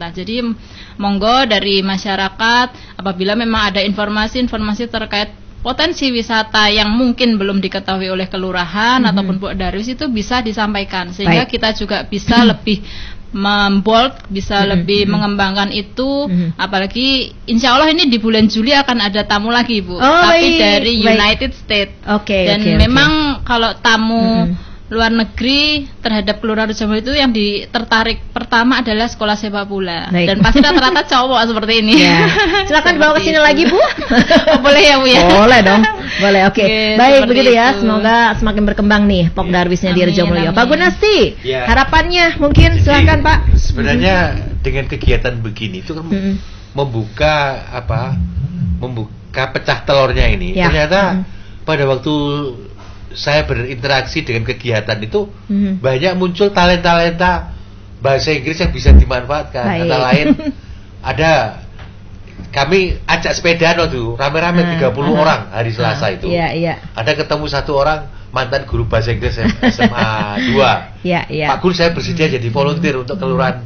wisata. Jadi monggo dari masyarakat apabila memang ada informasi terkait potensi wisata yang mungkin belum diketahui oleh kelurahan ataupun Bu Darwis itu bisa disampaikan sehingga kita juga bisa lebih membold, bisa lebih mengembangkan itu. Apalagi insya Allah ini di bulan Juli akan ada tamu lagi Bu, tapi dari United States. Dan memang kalau tamu luar negeri terhadap Kelurahan Rejomulyo itu yang tertarik pertama adalah sekolah sepak bola. Dan pasti rata-rata cowok seperti ini. Silakan bawa ke sini lagi Bu. Boleh ya Bu ya? Boleh dong. Boleh, oke. Baik, begitu ya. Semoga semakin berkembang nih Pok Darwisnya di Rejomulyo. Pak Gunasti, harapannya mungkin silakan Pak. Sebenarnya dengan kegiatan begini itu kan membuka pecah telurnya ini. Ternyata pada waktu saya berinteraksi dengan kegiatan itu banyak muncul talenta bahasa Inggris yang bisa dimanfaatkan. Antara lain ada kami ajak sepeda tuh rame-rame 30 orang hari Selasa itu. Ada ketemu satu orang mantan guru bahasa Inggris SMA 2. Pak Guru, saya bersedia jadi volunteer untuk kelurahan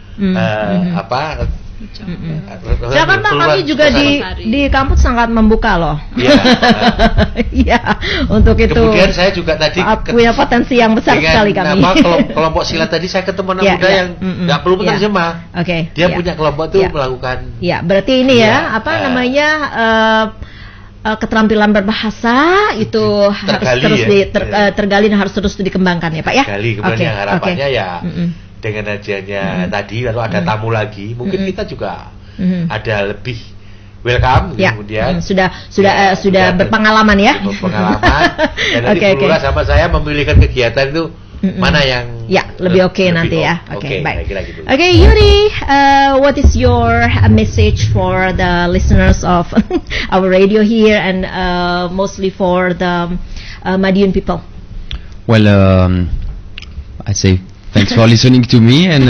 Silakan Pak, kami juga di kampus sangat membuka loh. Untuk itu. Kemudian saya juga tadi punya potensi yang besar sekali kami. Kelompok silat tadi saya ketemu anak muda yang nggak perlu menerjemah. Dia punya kelompok tuh melakukan. Berarti ini namanya keterampilan berbahasa itu harus tergali dan harus terus dikembangkan ya Pak ya. Tergali, kemudian harapannya dengan adanya tadi lalu ada tamu lagi, mungkin kita juga ada lebih welcome kemudian sudah berpengalaman ya. Berpengalaman dan nanti Lurah sama saya memilihkan kegiatan itu mana yang lebih oke nanti ya. Baik. Gitu. Yuri, what is your message for the listeners of our radio here and mostly for the Madiun people? Well, I'd say thanks for listening to me and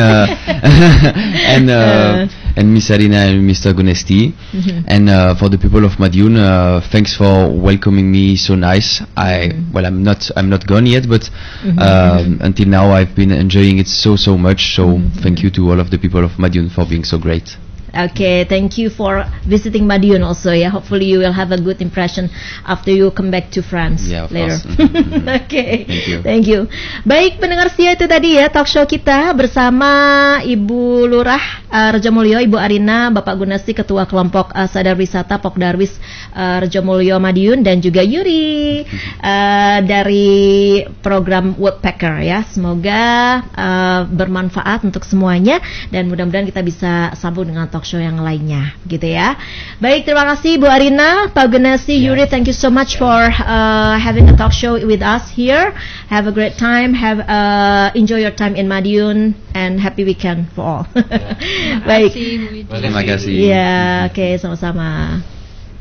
Miss Arina and Mr. Gunesti, and for the people of Madiun, thanks for welcoming me so nice. I'm not gone yet, but until now I've been enjoying it so much. So thank you to all of the people of Madiun for being so great. Thank you for visiting Madiun also. Hopefully you will have a good impression after you come back to France later. Thank you. Baik pendengar setia, itu tadi ya talk show kita bersama Ibu Lurah Rejomulyo, Ibu Arina, Bapak Gunasti, Ketua Kelompok Sadar Wisata Pok Darwis Rejomulyo Madiun, dan juga Yuri dari program Woodpecker ya. Semoga bermanfaat untuk semuanya dan mudah-mudahan kita bisa sambung dengan talk show yang lainnya gitu ya. Baik, terima kasih Bu Arina, Pak Gunasti, Yuri, thank you so much for having a talk show with us here. Have a great time, enjoy your time in Madiun and happy weekend for all. Baik. Terima kasih. Ya, sama-sama.